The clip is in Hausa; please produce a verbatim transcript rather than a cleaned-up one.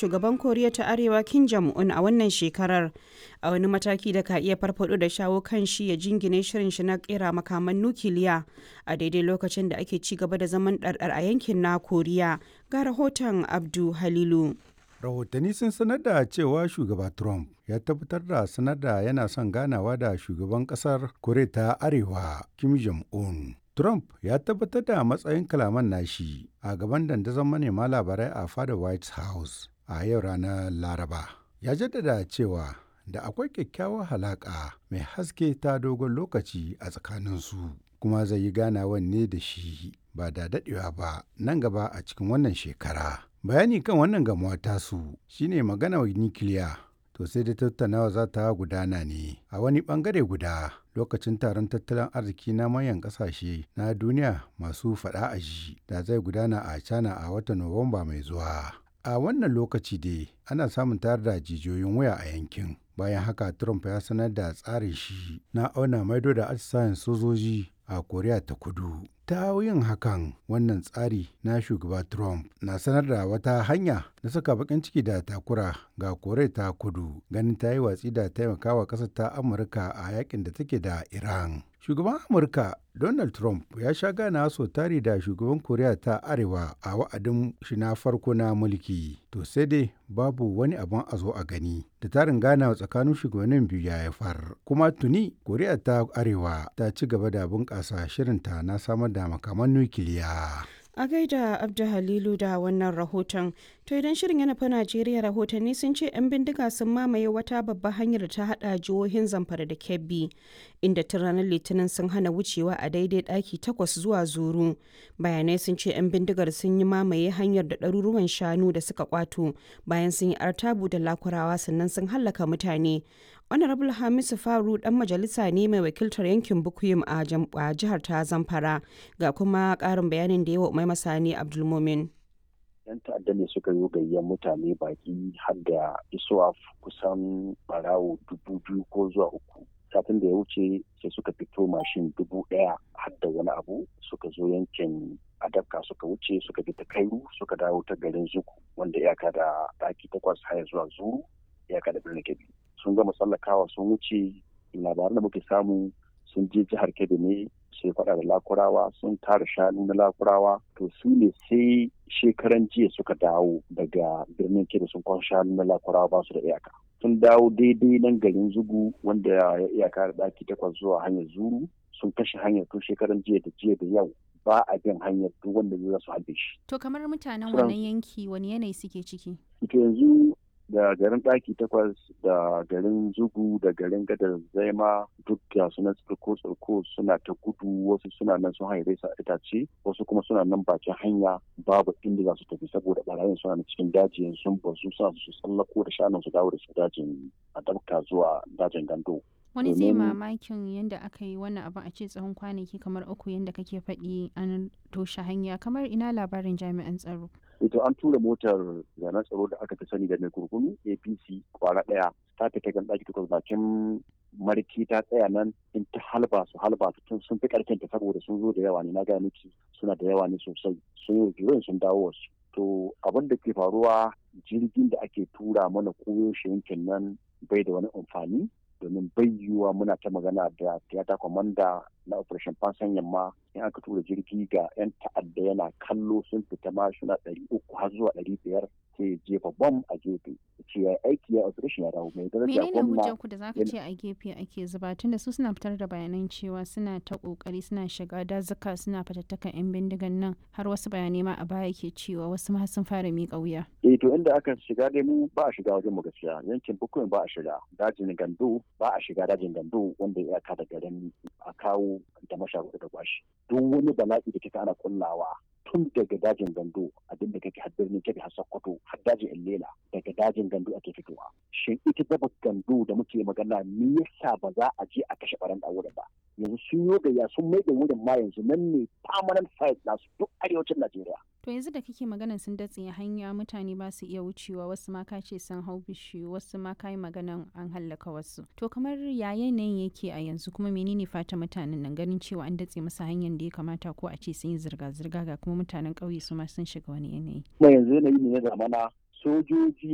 shugaban Koriya ta Arewa Kim Jong-un a wannan shekarar, a wani mataki da ka iya farfado da shawo kan shi ya jingine shirin shi na kera makaman nukiliya a daidai lokacin da ake ci gaba da zaman ɗarɗar a yankin na Koriya. Ga rahoton Abdu Halilu. Rahotanni sun sanar da cewa shugaba Trump ya tabbatar da sanar da yana son ganawa da shugaban kasar Koriya ta Arewa Kim Jong-un. Trump ya tabbatar da matsayin kalaman nashi a gaban dandazon manema labarai a fadar White House a yau ranar Laraba. Ya jaddada cewa da akwai kyakkyawar halaƙa mai haske ta dogon lokaci a tsakaninsu, kuma zai yi ganawan ne da shi ba da daɗewa ba nan gaba a cikin wannan shekara. Bayani kan wannan gamuwa tasu shine magana nukiliya. To sai da tattaunawa za ta gudana ne a wani bangare guda lokacin taron tattalin arziki na manyan kasashe na duniya masu faɗa a ji da zai gudana a China a watan Nuwamba mai zuwa. A wannan lokaci dai ana samun tayar da jijiyoyin waya a yankin. Bayan haka Trump ya sanar da tsarin shi na auna maido da atisayen sojoji a Koriya ta Kudu. Ta yin hakan, wannan tsari na shugaba Trump na sanar da wata hanya na saka bakin ciki da takura ga Koriya ta Kudu, ganin ta yi watsi da taimakawa ƙasar ta Amurka a yakin da take da Iran. Shugaban Amurka Donald Trump ya sha gana so tari da shugaban Koriya ta Arewa a wa'adin shi na farko na mulki. To sai dai babu wani abin a zo a gani da tarin ganawa tsakanin shugabannin biyu ya haifar. Kuma tuni Koriya ta Arewa ta ci gaba da bunƙasa shirinta na samar da makaman nukiliya. A gaida Abdu Halilu da wannan rahoton. To idan shirin yana fa Najeriya, rahotanni sun ce 'yan bindiga sun mamaye wata babbar hanyar da ta hada jihohin Zamfara da Kebbi, inda tun ranar Litinin sun hana wucewa a daidai ɗaki takwas zuwa Zuru. Bayanai sun ce 'yan bindigar sun yi mamaye hanyar da ɗaruruwan shanu da suka kwato bayan sun yi artabu da lakurawa, sannan sun hallaka mutane. Honorable Hamisu Faru dan majalisa ne mai wakiltar yankin Bukuyum a jihar ta Zamfara, ga kuma ƙarin bayanin da yawa mai masani Abdulmumin. Yan ta'adda ne suka yi gayyar mutane baki har da isuwa kusan barawo dubu biyu ko zuwa uku. Satin da ya wuce sai suka fito mashin dubu ɗaya har da wani abu suka zo yankin Adabka suka wuce suka bi ta Kairu suka dawo ta garin Zuku wanda iyaka da ɗaki takwas haya zuwa Zuru iyaka da birnin Kebbi. Sun gama tsallakawa sun wuce, labaran da muke samu sun je jihar Kebbi ne sai faɗa da lakurawa sun tara shanu na lakurawa, to su ne sai shekaran jiya suka dawo daga birnin Kebbi sun kwan shanu na lakurawa ba su da iyaka. Sun dawo daidai nan garin Zugu wanda ya iyaka da ɗaki takwas zuwa hanyar Zuru, sun kashe hanyar tun shekaran jiya da jiya da yau ba a bin hanyar duk wanda zai su halbe shi. To kamar mutanen wannan yanki wani yanayi suke ciki? Ito yanzu da garin ɗaki takwas da garin Zugu da garin Gadar Zaima duk da suna tsirko tsirko suna ta gudu, wasu suna nan sun haire sa itace, wasu kuma suna nan bakin hanya babu inda za su tafi saboda barayin suna na cikin dajin sun basu suna su tsallako da shanun su dawo da su dajin Adabka zuwa dajin Gando. Wani zai mamakin yadda aka yi wannan abin a ce tsawon kwanaki kamar uku yadda kake faɗi an toshe hanya, kamar ina labarin jami'an tsaro. Ito an tura motar zanen tsaro da aka fi sani da mai kurkunu A P C kwara ɗaya ta fita gan ɗaki takwas bakin marki ta tsaya nan in ta halba su halba tun sun fi ƙarfin ta saboda sun zo da yawa ne, na gaya miki suna da yawa ne sosai, sun yi sun dawo wasu. To abin da ke faruwa jirgin da ake tura mana koyo shi yankin nan bai da wani amfani, domin bai yiwuwa muna ta magana da tiyata kwamanda na operation fansan yamma in aka tura jirgi ga 'yan ta'adda yana kallo sun fita mashina ɗari uku har zuwa ɗari biyar sai jefa bom a gefe ce ya aiki ya operation ya dawo mai daraja gwamna. Menene hujjar ku da zaka ce a gefe ake zuba, tunda su suna fitar da bayanan cewa suna ta kokari suna shiga dazuka suna fatattakan 'yan bindigan nan, har wasu bayanai ma a baya ke cewa wasu ma sun fara miƙa wuya. Eh to inda aka shiga dai mu ba a shiga wajen mu gaskiya, yankin Bukuyin ba a shiga, dajin Gando ba a shiga dajin Gando wanda ya ka da garin a kawo da masharuɗa da kwashi. Duk wani bala'i da kika ana kullawa tun daga dajin Gando abin da kake har birnin Kebbi har Sokoto har dajin Illela daga dajin Gando ake fitowa. Shin ita daba Gando da muke magana me yasa ba za a je a kashe ɓaran da wurin ba? Yanzu sun yi gayya sun mai da wurin ma yanzu nan ne permanent site nasu duk arewacin Najeriya. To yanzu da kake maganan sun datse hanya mutane ba su iya wucewa, wasu ma ka ce sun hau bishiyu, wasu ma ka yi maganan an hallaka wasu. To kamar ya yanayin yake a yanzu, kuma menene fata mutanen nan ganin cewa an datse masa hanyar da ya kamata ko a ce sun yi zirga-zirga ga kuma mutanen ƙauye su ma sun shiga wani yanayi. Kuma yanzu yanayi ne na zamana sojoji